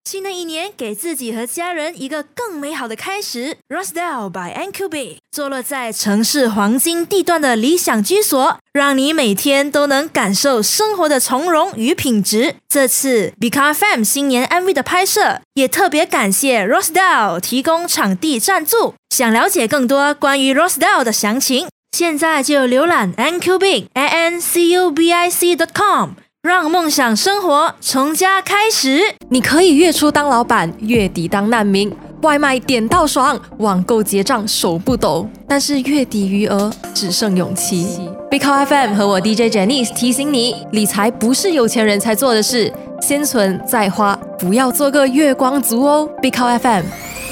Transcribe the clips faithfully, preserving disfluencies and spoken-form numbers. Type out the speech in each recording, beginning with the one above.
新的一年，给自己和家人一个更美好的开始。Rosedale by N Q B 坐落在城市黄金地段的理想居所，让你每天都能感受生活的从容与品质。这次 Big F M 新年 M V 的拍摄，也特别感谢 Rosedale 提供场地赞助。想了解更多关于 Rosedale 的详情，现在就浏览 N Q B A N C U B I C dot com。让梦想生活从家开始。 你可以月初当老板，月底当难民，外卖点到爽，网购结账手不抖，但是月底余额只剩勇气。Big F M 和我 D J Janice 提醒你，理财不是有钱人才做的事，先存再花，不要做个月光族哦。Big F M。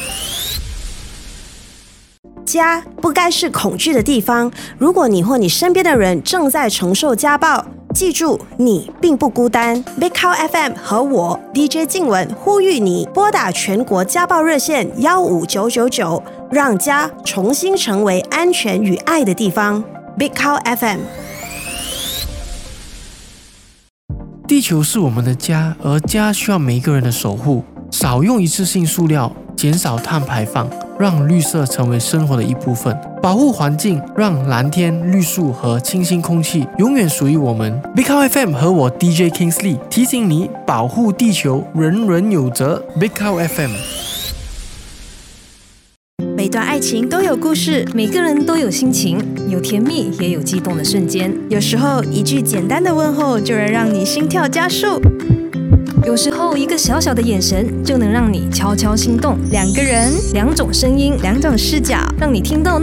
家不该是恐惧的地方。如果你或你身边的人正在承受家暴，记住，你并不孤单。Big Cow F M 和我 D J 静雯呼吁你拨打全国家暴热线一五九九九，让家重新成为安全与爱的地方。Big Cow F M。 地球是我们的家，而家需要每一个人的守护。少用一次性塑料，减少碳排放，让绿色成为生活的一部分。保护环境，让蓝天、绿树和清新空气永远属于我们。Big Cow F M 和我 D J Kingsley 提醒你，保护地球，人人有责。Big Cow F M。 每段爱情都有故事， 每个人都有心情，有甜蜜也有激动的瞬间。 有时候一句简单的问候就能让你心跳加速， 有时候一个小小的眼神就能让你悄悄心动。 两个人， 两种声音， 两种视角， 让你听到